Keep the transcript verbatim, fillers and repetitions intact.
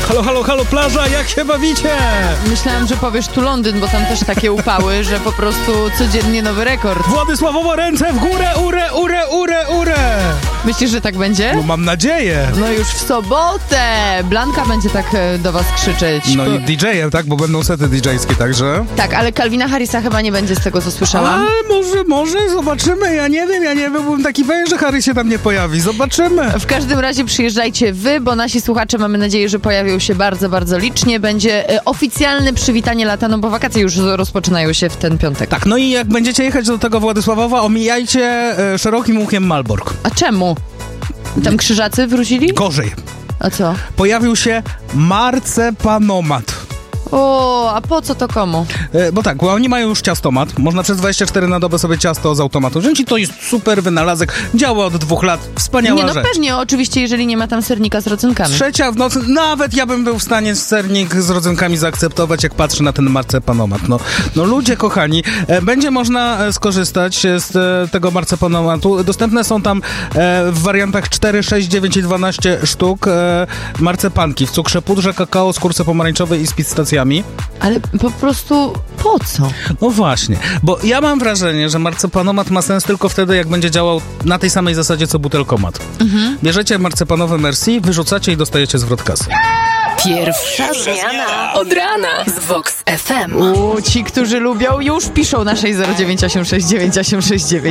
Halo, halo, halo, plaża, jak się bawicie? Myślałam, że powiesz tu Londyn, bo tam też takie upały, że po prostu codziennie nowy rekord. Władysławowo, ręce w górę, urę, urę, urę, urę! Myślisz, że tak będzie? No mam nadzieję. No już w sobotę! Blanka będzie tak e, do was krzyczeć. No i didżejem, tak? Bo będą sety didżejskie, także... Tak, ale Calvina Harrisa chyba nie będzie z tego, co słyszałam. A może, może, zobaczymy, ja nie wiem, ja nie wiem, byłem taki pewien, że Harry się tam nie pojawi, zobaczymy. W każdym razie przyjeżdżajcie wy, bo nasi słuchacze, mamy nadzieję, że pojawią się bardzo, bardzo licznie. Będzie e, oficjalne przywitanie lata, no bo wakacje już rozpoczynają się w ten piątek. Tak, no i jak będziecie jechać do tego Władysławowa, omijajcie e, szerokim łukiem Malbork. A czemu? Tam krzyżacy wrócili? Gorzej. A co? Pojawił się marcepanomat. O, a po co to komu? E, bo tak, bo oni mają już ciastomat. Można przez dwadzieścia cztery na dobę sobie ciasto z automatu wziąć i to jest super wynalazek. Działa od dwóch lat. Wspaniała Nie, no rzecz. pewnie, oczywiście, jeżeli nie ma tam sernika z rodzynkami. Trzecia w nocy, nawet ja bym był w stanie sernik z rodzynkami zaakceptować, jak patrzę na ten marcepanomat. No, no ludzie kochani, e, będzie można e, skorzystać z e, tego marcepanomatu. Dostępne są tam e, w wariantach cztery, sześć, dziewięć i dwanaście sztuk e, marcepanki w cukrze, pudrze, kakao, skórce pomarańczowej i z pistacjami. Ale po prostu po co? No właśnie, bo ja mam wrażenie, że marcepanomat ma sens tylko wtedy, jak będzie działał na tej samej zasadzie, co butelkomat. Mhm. Bierzecie marcepanowe Merci, wyrzucacie i dostajecie zwrot kasy. Pierwsza zmiana od rana z Vox F M. U, ci, którzy lubią, już piszą na sześć zero dziewięć osiem sześć dziewięć osiem sześć dziewięć.